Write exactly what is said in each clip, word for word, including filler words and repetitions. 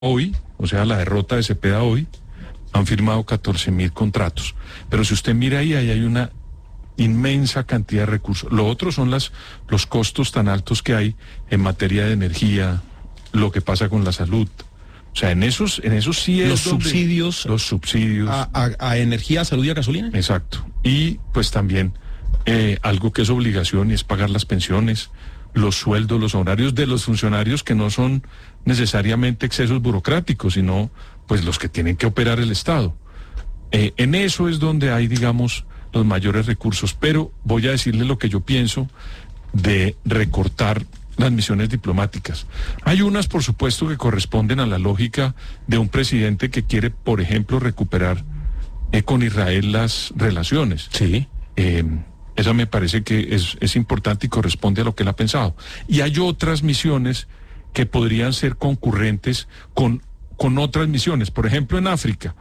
Hoy, o sea, la derrota de Cepeda hoy, han firmado catorce mil contratos. Pero si usted mira ahí, ahí hay una inmensa cantidad de recursos. Lo otro son las, los costos tan altos que hay en materia de energía, lo que pasa con la salud. O sea, en esos, en esos sí es los donde, subsidios, los subsidios a, a, a energía, salud y a gasolina. Exacto. Y pues también eh, algo que es obligación y es pagar las pensiones, los sueldos, los horarios de los funcionarios que no son necesariamente excesos burocráticos, sino pues los que tienen que operar el Estado. Eh, en eso es donde hay, digamos, los mayores recursos. Pero voy a decirle lo que yo pienso de recortar las misiones diplomáticas. Hay unas, por supuesto, que corresponden a la lógica de un presidente que quiere, por ejemplo, recuperar eh, con Israel las relaciones. Sí. Eh, esa me parece que es, es importante y corresponde a lo que él ha pensado. Y hay otras misiones que podrían ser concurrentes con, con otras misiones. Por ejemplo, en África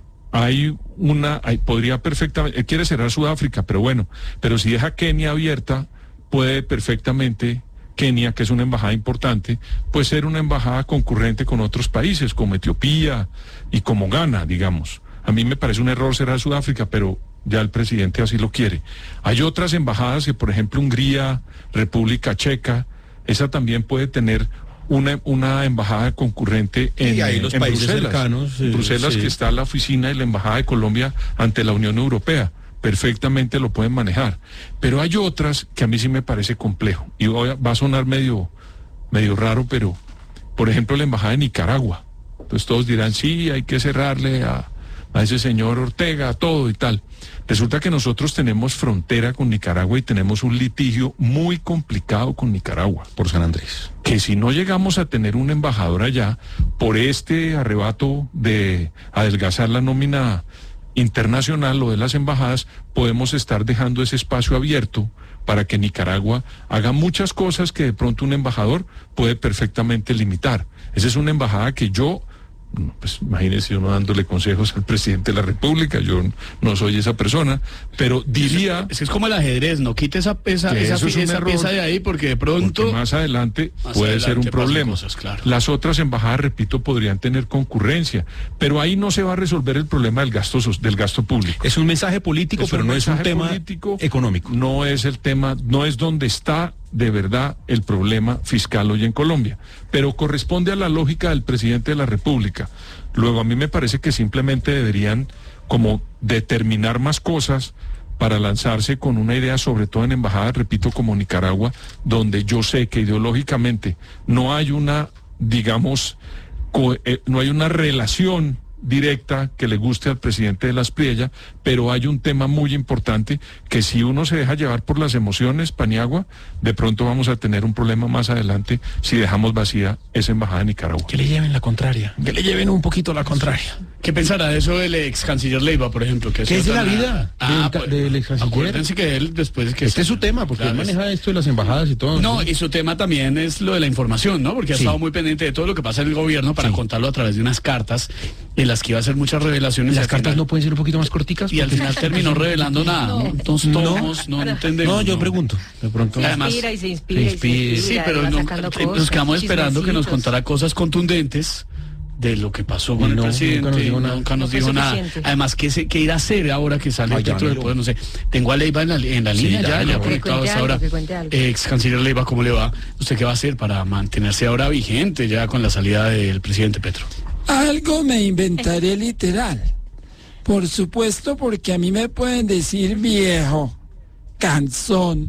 hay una, hay, podría perfectamente, él quiere cerrar Sudáfrica, pero bueno, pero si deja Kenia abierta, puede perfectamente Kenia, que es una embajada importante, puede ser una embajada concurrente con otros países, como Etiopía y como Ghana, digamos. A mí me parece un error cerrar Sudáfrica, pero ya el presidente así lo quiere. Hay otras embajadas que, por ejemplo, Hungría, República Checa, esa también puede tener una, una embajada concurrente en, y ahí los en países Bruselas. cercanos. En eh, Bruselas, sí. que está la oficina de la Embajada de Colombia ante la Unión Europea. Perfectamente lo pueden manejar. Pero hay otras que a mí sí me parece complejo. Y voy a, va a sonar medio, medio raro, pero, por ejemplo, la Embajada de Nicaragua. Entonces todos dirán, sí, hay que cerrarle a, a ese señor Ortega, todo y tal. Resulta que nosotros tenemos frontera con Nicaragua y tenemos un litigio muy complicado con Nicaragua. Por San Andrés. Que si no llegamos a tener un embajador allá, por este arrebato de adelgazar la nómina internacional o de las embajadas, podemos estar dejando ese espacio abierto para que Nicaragua haga muchas cosas que de pronto un embajador puede perfectamente limitar. Esa es una embajada que yo... pues imagínese uno dándole consejos al presidente de la República, yo no soy esa persona, pero diría... Es que es como el ajedrez, no quite esa, esa, esa, es esa pieza de ahí porque de pronto... Porque más adelante más puede adelante ser un problema. Cosas, claro. Las otras embajadas, repito, podrían tener concurrencia, pero ahí no se va a resolver el problema del gasto, del gasto público. Es un mensaje político, es pero un no es un tema político, económico. No es el tema, no es donde está de verdad el problema fiscal hoy en Colombia, pero corresponde a la lógica del presidente de la República. Luego a mí me parece que simplemente deberían como determinar más cosas para lanzarse con una idea, sobre todo en embajadas, repito, como Nicaragua, donde yo sé que ideológicamente no hay una, digamos, co eh, no hay una relación directa que le guste al presidente de las Priella, pero hay un tema muy importante que si uno se deja llevar por las emociones, Paniagua, de pronto vamos a tener un problema más adelante si dejamos vacía esa embajada de Nicaragua. Que le lleven la contraria, que le lleven un poquito la contraria. ¿Qué pensará de eso del ex canciller Leiva, por ejemplo? Que ¿Qué es de la tan... vida ah, del, pues, del ex canciller? Acuérdense que él después... que Este es su tema, porque claro, él maneja esto de las embajadas y todo. No, ¿sí? y su tema también es lo de la información, ¿no? Porque ha Sí. estado muy pendiente de todo lo que pasa en el gobierno para Sí. contarlo a través de unas cartas en las que iba a hacer muchas revelaciones. Las y cartas final, no pueden ser un poquito más corticas. Y al porque... final terminó revelando nada, ¿no? Entonces No. todos no, entendemos. No, yo ¿no? pregunto. De pronto. Se Además, inspira y se inspira, se y se inspira. inspira, Sí, y pero va no, sacando eh, nos cosas, quedamos esperando que nos chismecitos. contara cosas contundentes de lo que pasó con Y no, el presidente. nunca nos dijo nada. Nunca nos No fue dijo nada. suficiente. Además, ¿qué, se, ¿qué ir a hacer ahora que sale Ay, el título del Danilo. poder? No sé. Tengo a Leiva en la, en la Sí, línea, ya, ya, ya, ya que conectado cuente hasta algo, ahora. que cuente algo. Ex canciller Leiva, ¿cómo le va? ¿Usted qué va a hacer para mantenerse ahora vigente ya con la salida del presidente Petro? Algo me inventaré literal. Por supuesto, porque a mí me pueden decir viejo, cansón,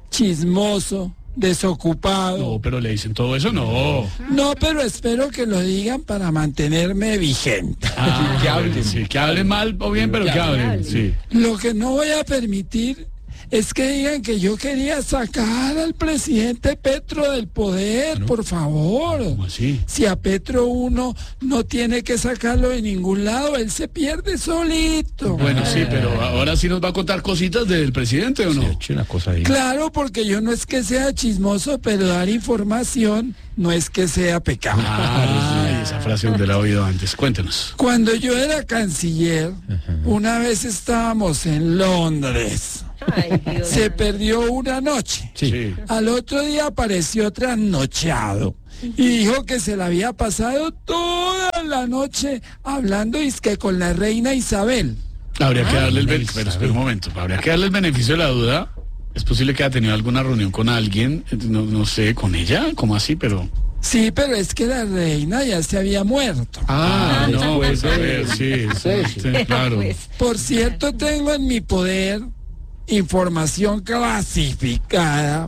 chismoso, desocupado. No, pero le dicen todo eso, no. No, pero espero que lo digan para mantenerme vigente. Ah, que hablen. Sí, que hablen mal o bien, pero que hablen. Sí. Lo que no voy a permitir es que digan que yo quería sacar al presidente Petro del poder, por favor. ¿Cómo así? Si a Petro uno no tiene que sacarlo de ningún lado, él se pierde solito. Bueno, sí, pero ahora sí nos va a contar cositas del presidente, ¿o no? Sí, eche una cosa ahí. Claro, porque yo no es que sea chismoso, pero dar información no es que sea pecado. Ah, esa frase donde la he oído antes. Cuéntenos. Cuando yo era canciller, una vez estábamos en Londres. Ay, Dios Se mío. perdió una noche. Sí. Al otro día apareció trasnochado y dijo que se la había pasado toda la noche hablando que con la reina Isabel. Habría que darle el Reina beneficio, Isabel. espera un momento, habría que darle el beneficio de la duda. Es posible que haya tenido alguna reunión con alguien, no, no sé, con ella, ¿cómo así? Pero... Sí, pero es que la reina ya se había muerto. Ah, no, después pues a de- ver, sí, sí, sí, claro. Pues, Por cierto, tengo en mi poder información clasificada,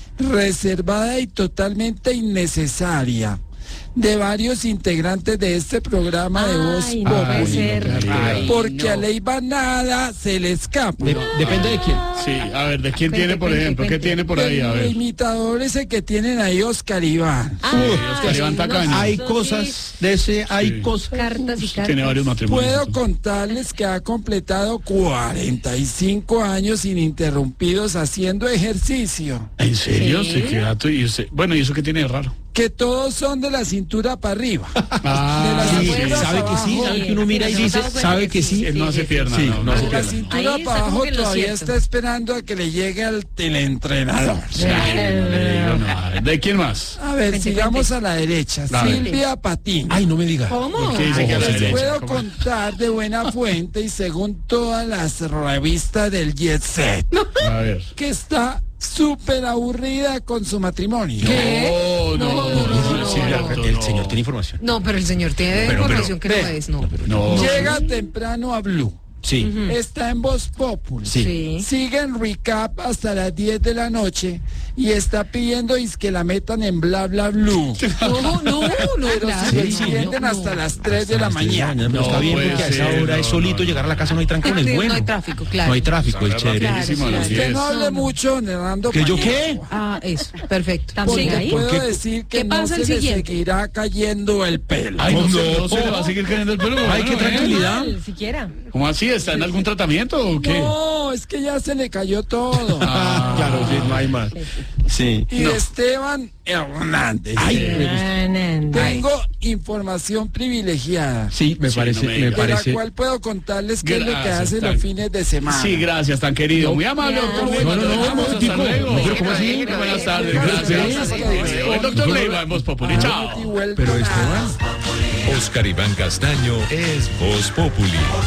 reservada y totalmente innecesaria de varios integrantes de este programa de Voz ay, no puede Populi. ser. Ay, Porque no. a Leiva nada se le escapa. De- depende de quién. Sí, a ver, ¿de quién Cuente, tiene, por cuente, ejemplo? ¿Qué cuente. tiene por ahí? A El ver. imitador ese que tienen ahí, Oscar Iván. Oscar Iván Tacaño. Hay Eso cosas de ese, hay Sí. cosas. Cartas y cartas. Tiene varios matrimonios. Puedo contarles que ha completado cuarenta y cinco años ininterrumpidos haciendo ejercicio. ¿En serio? Sí. Sí, qué gato. Y usted... Bueno, ¿y eso qué tiene de raro? Que todos son de la cintura para arriba. Ah, De la Sí, cintura sabe para que sí, abajo. sabe que uno mira y Sí, dice, nos damos sabe cuenta que que sí. sí. Él no hace pierna, Sí, no, no hace De la pierna. cintura Ahí está para como abajo que lo todavía cierto. está esperando a que le llegue el, el entrenador. Sí, no le digo nada. ¿De quién más? A ver, Cuente, sigamos cuente. a la derecha. A ver. Silvia Patín. Ay, no me diga. ¿Cómo? ¿Qué dice que a la Les derecha? puedo ¿Cómo? contar de buena fuente y según todas las revistas del Jet Set, A ver. que está súper aburrida con su matrimonio. No, no, no, no, no, Sí, no, la- no, el no. señor tiene información. No, pero el señor tiene Pero, pero, información que no ve. es, no. No. Llega temprano a Blue. Sí, Está en Voz Populi. sí. Sí. Sigue en recap hasta las diez de la noche y está pidiendo is que la metan en bla bla blue. No, no, no, Pero claro, si lo no, encienden no. hasta las tres de la mañana. Pero está No bien puede porque a esa ser, hora no, es solito no, llegar a la casa, no hay trancones, No bueno. hay tráfico, claro. No hay tráfico, es Claro, chévere. rapidísimo a las Usted diez. no hable mucho, Hernando Pues Pacheco. ¿Que yo qué? Ah, eso, perfecto. Porque Sigue ahí. puedo decir que ¿Qué no pasa se el le siguiente? seguirá cayendo el pelo. Ay, no, No. se, no se le va a seguir cayendo el pelo. Ay, qué bueno, ¿eh? tranquilidad. Mal, siquiera. ¿Cómo así? ¿Está en algún tratamiento o qué? No, es que ya se le cayó todo. Ah, Claro, sí, no hay más. Sí. Y de Esteban Hernández. Ay, me gusta. Tengo información privilegiada, Sí, me Sí, parece, no me me diga. de parece. la cual puedo contarles qué es lo que Gracias, hace tan- los fines de semana. Sí, gracias, tan querido. Muy amable, Ya. doctor No, Leiva. no, no, Nos un vemos, hasta momentico. luego. No, pero ¿cómo así? Buenas tardes, Gracias. gracias. El doctor Leiva en Voz Populi. Chao. Y vuelta Pero nada. Esteban. Oscar Iván Castaño es Voz Populi.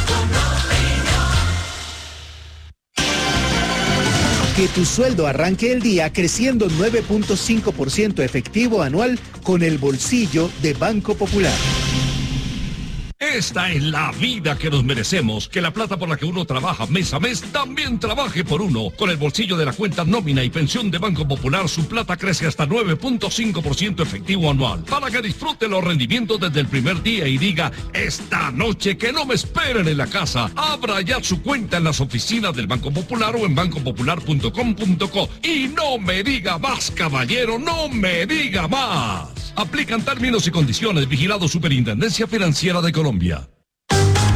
Que tu sueldo arranque el día creciendo nueve punto cinco por ciento efectivo anual con el bolsillo de Banco Popular. Esta es la vida que nos merecemos. Que la plata por la que uno trabaja mes a mes también trabaje por uno. Con el bolsillo de la cuenta nómina y pensión de Banco Popular, su plata crece hasta nueve punto cinco por ciento efectivo anual. Para que disfrute los rendimientos desde el primer día y diga, esta noche que no me esperen en la casa. Abra ya su cuenta en las oficinas del Banco Popular o en banco popular punto com punto co. Y no me diga más, caballero, no me diga más. Aplican términos y condiciones. Vigilado Superintendencia Financiera de Colombia.